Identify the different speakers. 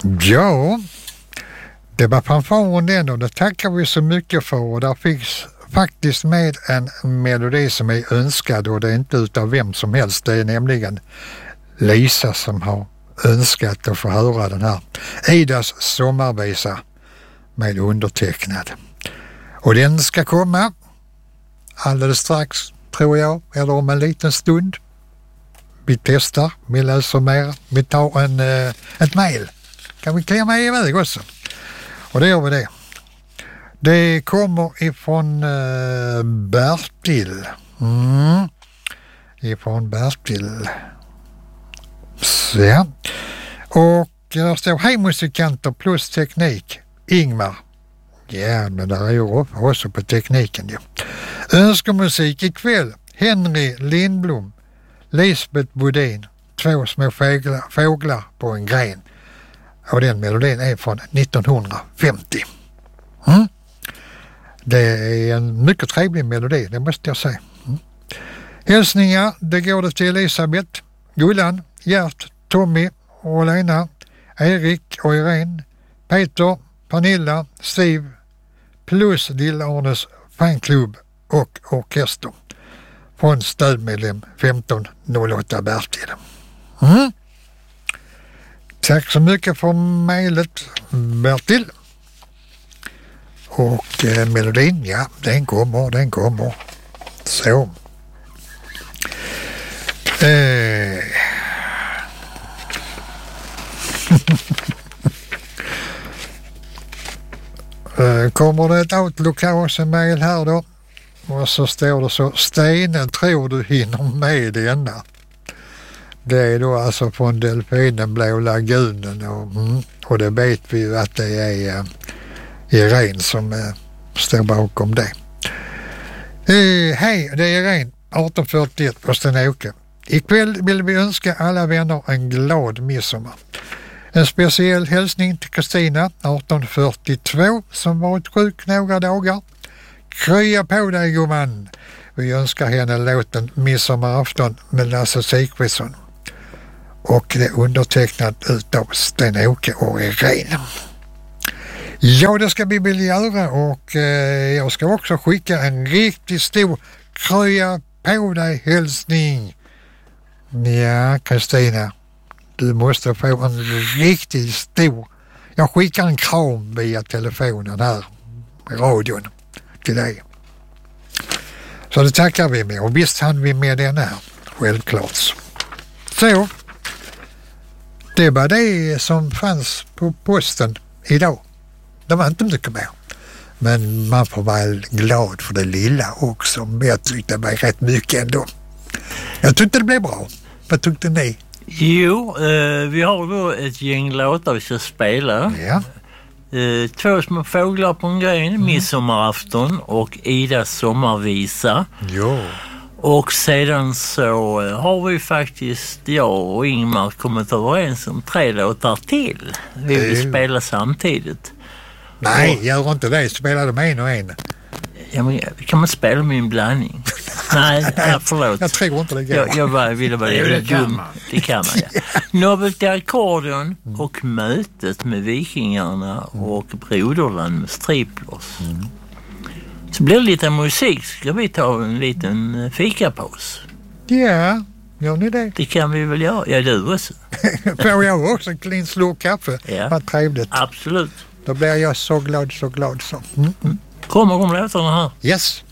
Speaker 1: Ja, det var fanfaren den och det tackar vi så mycket för, och där finns faktiskt med en melodi som är önskad, och det är inte utav vem som helst, det är nämligen Lisa som har önskat att få höra den här Idas sommarvisa med undertecknad. Och den ska komma alldeles strax, tror jag, eller om en liten stund. Vi testar, vi läser mer, vi tar ett mejl. Kan vi klämma iväg också? Och det gör vi det. Det kommer ifrån Bertil. Ifrån Bertil. Så. Och där står: hej musikanter plus teknik. Ingmar. Ja, men där är ju också på tekniken. Ja. Önskemusik ikväll. Henry Lindblom. Lisbeth Bodin. 2 små fåglar på en gren. Och den melodin är från 1950. Det är en mycket trevlig melodi, det måste jag säga. Hälsningar, det går det till Elisabeth, Gullan, Gert, Tommy och Lena, Erik och Irene, Peter, Pernilla, Steve, plus Lill-Arnes fanklubb och orkester. Från stödmedlem 1508 Bertil. Tack så mycket för mejlet, Bertil. Och melodin, ja, den kommer. Så. Kommer det ett Outlook-mail här då? Och så står det så: Stenen, tror du hinner med denna? Det är då alltså från Delfinen Blå lagunen, och det vet vi ju att det är Irene som står bakom det. Hej, det är Irene, 1841 och Sten-Åke. Ikväll vill vi önska alla vänner en glad midsommar. En speciell hälsning till Kristina, 1842, som varit sjuk några dagar. Krya på dig, gumman. Vi önskar henne låten Midsommarafton med Lasse Sigfridsson. Och det är undertecknat utav Sten-Åke och Irene. Ja, det ska vi väl göra, och jag ska också skicka en riktigt stor krya på dig hälsning. Ja, Kristina, du måste få en riktigt stor. Jag skickar en kram via telefonen här, radion, till dig. Så det tackar vi med, och visst hann vi med den här, självklart. Så, det var det som fanns på posten idag. Det var inte mycket mer. Men man får vara glad för det lilla också. Men jag tyckte det var rätt mycket ändå. Jag tyckte det blev bra. Vad tyckte ni?
Speaker 2: Jo, vi har då ett gäng låtar vi ska spela.
Speaker 1: Ja.
Speaker 2: 2 små fåglar på en gren, Midsommarafton och Idas sommarvisa.
Speaker 1: Jo.
Speaker 2: Och sedan så har vi faktiskt, jag och Ingmar, kommit överens om 3 låtar till. Vi vill spela samtidigt.
Speaker 1: Nej, gör inte det. Spela dem en och en.
Speaker 2: Ja, men kan man spela med en blandning? Nej, förlåt.
Speaker 1: Jag tror inte det går.
Speaker 2: Jag ville bara det kan man. Det kan man, ja. Nobel till ackordion och Mötet med vikingarna och Broderland med Striplers. Så blir det lite musik. Ska vi ta en liten fikapaus?
Speaker 1: Ja, gör ni det?
Speaker 2: Det kan vi väl göra. Ja, du också.
Speaker 1: Får jag också en clean slurk kaffe?
Speaker 2: Ja.
Speaker 1: Vad trevligt.
Speaker 2: Absolut.
Speaker 1: Då blir jag så glad så.
Speaker 2: Kommer de låtarna här?
Speaker 1: Yes.